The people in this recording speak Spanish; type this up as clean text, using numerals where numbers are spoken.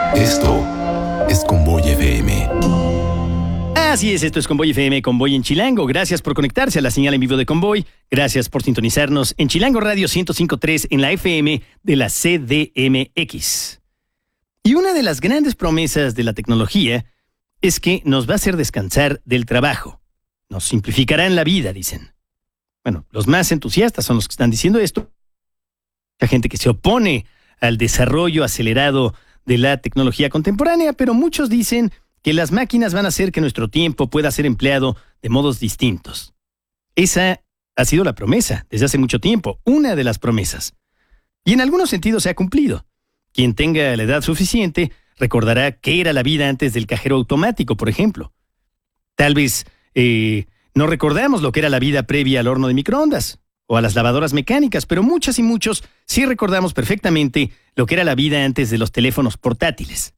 Esto es Convoy FM. Así es, esto es Convoy FM, Convoy en Chilango. Gracias por conectarse a la señal en vivo de Convoy. Gracias por sintonizarnos en Chilango Radio 105.3 en la FM de la CDMX. Y una de las grandes promesas de la tecnología es que nos va a hacer descansar del trabajo. Nos simplificarán la vida, dicen. Bueno, los más entusiastas son los que están diciendo esto. Hay gente que se opone al desarrollo acelerado de la tecnología contemporánea, pero muchos dicen que las máquinas van a hacer que nuestro tiempo pueda ser empleado de modos distintos. Esa ha sido la promesa desde hace mucho tiempo, una de las promesas. Y en algunos sentidos se ha cumplido. Quien tenga la edad suficiente recordará qué era la vida antes del cajero automático, por ejemplo. Tal vez no recordamos lo que era la vida previa al horno de microondas o a las lavadoras mecánicas, pero muchas y muchos sí recordamos perfectamente lo que era la vida antes de los teléfonos portátiles.